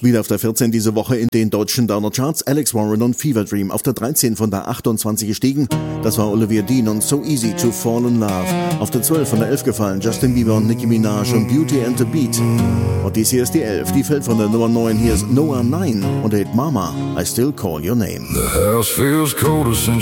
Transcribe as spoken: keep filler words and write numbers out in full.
Wieder auf der vierzehn diese Woche in den deutschen Downer-Charts. Alex Warren und Fever Dream auf der dreizehn von der achtundzwanzig gestiegen. Das war Olivia Dean und So Easy to Fall in Love. Auf der zwölf von der elf gefallen Justin Bieber und Nicki Minaj und Beauty and the Beat. Und dies hier ist die elf, die fällt von der Nummer neun. Hier ist Noah neun und Hate Mama, I Still Call Your Name. The house feels colder since